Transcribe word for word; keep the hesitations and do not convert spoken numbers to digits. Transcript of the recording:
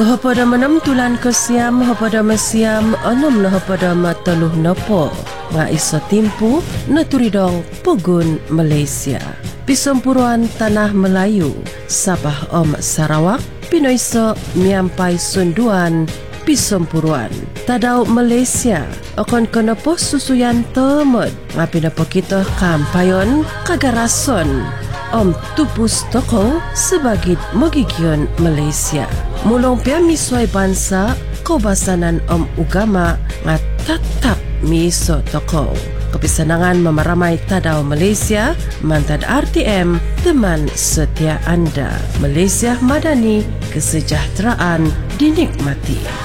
Hopada menam tulan ke siam, hopada mesiam, anum na hopada mataluh nopo. Nga iso timpu, naturidong Pugun Malaysia. Pisampuruan Tanah Melayu, Sabah Om Sarawak, Pinoiso Miampai Sunduan, Pisampuruan. Tadau Malaysia, akon kenepo susuyan temod, nga pinapo kita kampayon, kagarason, Om Tupus Toko sebagai Mogigyon Malaysia. Mulong pia misway bansa, kaubasanan Om Ugama nga tatap miso toko. Kepisanangan memaramai tadau Malaysia, mantad R T M, teman setia anda. Malaysia Madani, kesejahteraan dinikmati.